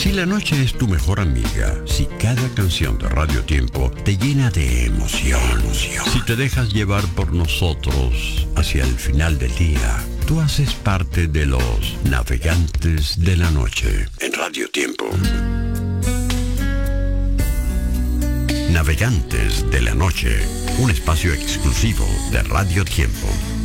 Si la noche es tu mejor amiga, si cada canción de Radio Tiempo te llena de emoción, si te dejas llevar por nosotros hacia el final del día, tú haces parte de los navegantes de la noche en Radio Tiempo. Navegantes de la noche, un espacio exclusivo de Radio Tiempo.